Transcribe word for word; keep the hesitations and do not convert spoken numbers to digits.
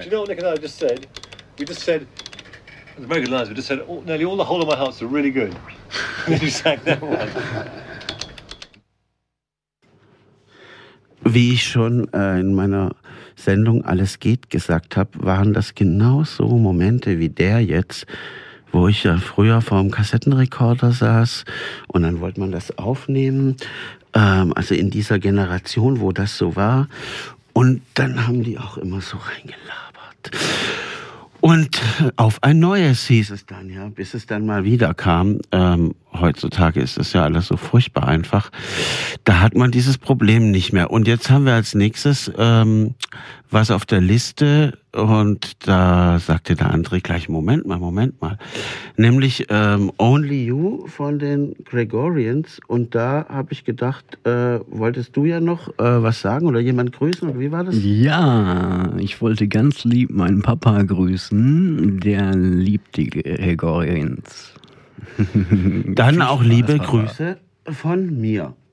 you know what Nick and I just said? We just said, it was very good lines, we just said, oh, nearly all the whole of my hearts are really good. And then you sang that one. Wie ich schon äh, in meiner Sendung Alles geht gesagt habe, waren das genau so Momente wie der jetzt, wo ich ja früher vor dem Kassettenrekorder saß und dann wollte man das aufnehmen, ähm, also in dieser Generation, wo das so war, und dann haben die auch immer so reingelabert. Und auf ein neues hieß es dann, ja, bis es dann mal wieder kam. Ähm, heutzutage ist das ja alles so furchtbar einfach. Da hat man dieses Problem nicht mehr. Und jetzt haben wir als nächstes ähm, was auf der Liste, und da sagte der André gleich, Moment mal, Moment mal. Nämlich ähm, Only You von den Gregorians. Und da habe ich gedacht, äh, wolltest du ja noch äh, was sagen oder jemand grüßen? Oder wie war das? Ja, ich wollte ganz lieb meinen Papa grüßen. Der liebt die Gregorians. Dann Viel auch Spaß, liebe Papa. Grüße von mir.